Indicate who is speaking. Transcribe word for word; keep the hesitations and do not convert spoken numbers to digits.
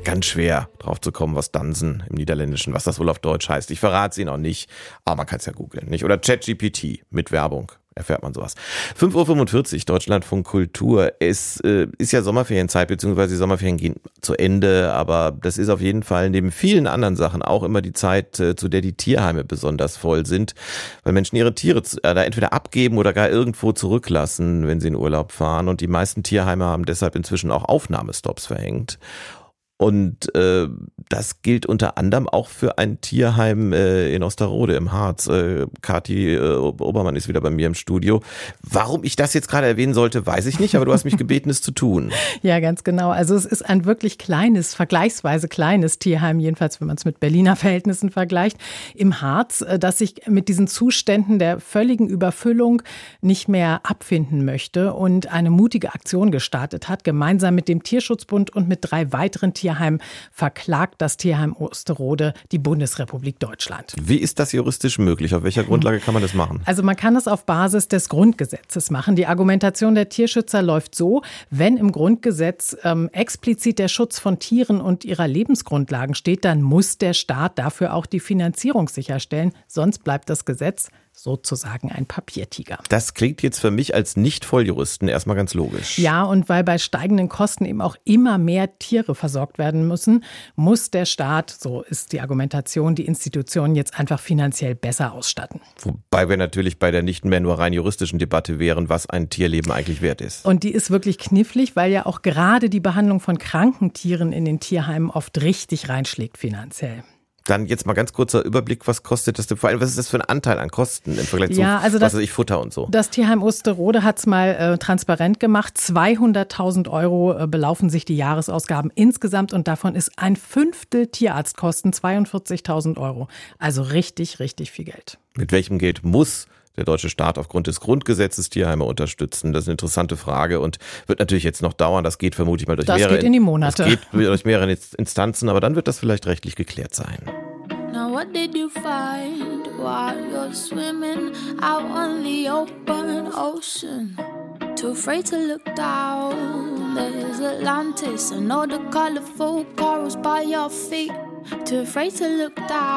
Speaker 1: ganz schwer drauf zu kommen, was Dansen im Niederländischen, was das wohl auf Deutsch heißt. Ich verrate es Ihnen auch nicht, aber man kann es ja googeln, nicht? Oder ChatGPT mit Werbung. Erfährt man sowas. fünf Uhr fünfundvierzig, Deutschlandfunk Kultur. Es äh, ist ja Sommerferienzeit, beziehungsweise die Sommerferien gehen zu Ende, aber das ist auf jeden Fall neben vielen anderen Sachen auch immer die Zeit, äh, zu der die Tierheime besonders voll sind, weil Menschen ihre Tiere äh, da entweder abgeben oder gar irgendwo zurücklassen, wenn sie in Urlaub fahren, und die meisten Tierheime haben deshalb inzwischen auch Aufnahmestops verhängt. Und äh, das gilt unter anderem auch für ein Tierheim äh, in Osterode im Harz. Äh, Kathi äh, Obermann ist wieder bei mir im Studio. Warum ich das jetzt gerade erwähnen sollte, weiß ich nicht, aber du hast mich gebeten, es zu tun.
Speaker 2: Ja, ganz genau. Also es ist ein wirklich kleines, vergleichsweise kleines Tierheim, jedenfalls wenn man es mit Berliner Verhältnissen vergleicht, im Harz, das sich mit diesen Zuständen der völligen Überfüllung nicht mehr abfinden möchte und eine mutige Aktion gestartet hat, gemeinsam mit dem Tierschutzbund und mit drei weiteren Tierheimen. Tierheim verklagt das Tierheim Osterode die Bundesrepublik Deutschland.
Speaker 1: Wie ist das juristisch möglich? Auf welcher Grundlage kann man das machen?
Speaker 2: Also man kann es auf Basis des Grundgesetzes machen. Die Argumentation der Tierschützer läuft so: Wenn im Grundgesetz ähm, explizit der Schutz von Tieren und ihrer Lebensgrundlagen steht, dann muss der Staat dafür auch die Finanzierung sicherstellen. Sonst bleibt das Gesetz sozusagen ein Papiertiger.
Speaker 1: Das klingt jetzt für mich als Nicht-Volljuristen erstmal ganz logisch.
Speaker 2: Ja, und weil bei steigenden Kosten eben auch immer mehr Tiere versorgt werden müssen, muss der Staat, so ist die Argumentation, die Institutionen jetzt einfach finanziell besser ausstatten.
Speaker 1: Wobei wir natürlich bei der nicht mehr nur rein juristischen Debatte wären, was ein Tierleben eigentlich wert ist.
Speaker 2: Und die ist wirklich knifflig, weil ja auch gerade die Behandlung von kranken Tieren in den Tierheimen oft richtig reinschlägt finanziell.
Speaker 1: Dann jetzt mal ganz kurzer Überblick, was kostet das denn? Vor allem, was ist das für ein Anteil an Kosten im Vergleich
Speaker 2: ja,
Speaker 1: zu
Speaker 2: also
Speaker 1: was
Speaker 2: das,
Speaker 1: weiß ich, Futter und so?
Speaker 2: Das Tierheim Osterode hat es mal äh, transparent gemacht. zweihunderttausend Euro äh, belaufen sich die Jahresausgaben insgesamt und davon ist ein Fünftel Tierarztkosten, zweiundvierzigtausend Euro. Also richtig, richtig viel Geld.
Speaker 1: Mit welchem Geld muss der deutsche Staat aufgrund des Grundgesetzes Tierheime unterstützen? Das ist eine interessante Frage und wird natürlich jetzt noch dauern. Das geht vermutlich mal durch
Speaker 2: das
Speaker 1: mehrere
Speaker 2: geht in die Monate.
Speaker 1: Das geht durch mehrere Instanzen, aber dann wird das vielleicht rechtlich geklärt sein.
Speaker 3: Now what did you find while you're swimming out on the open ocean? Too afraid to look down, there's Atlantis and all the colorful corals by your feet. Too afraid to look down.